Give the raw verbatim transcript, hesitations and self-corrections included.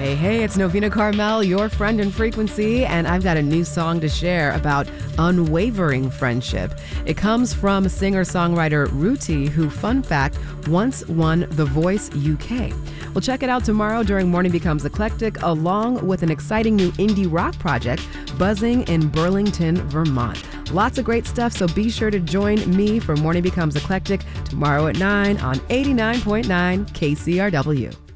Hey, hey, it's Novena Carmel, your friend in frequency, and I've got a new song to share about unwavering friendship. It comes from singer-songwriter Ruti, who, fun fact, once won The Voice U K. We'll check it out tomorrow during Morning Becomes Eclectic, along with an exciting new indie rock project buzzing in Burlington, Vermont. Lots of great stuff, so be sure to join me for Morning Becomes Eclectic tomorrow at nine on eighty-nine point nine K C R W.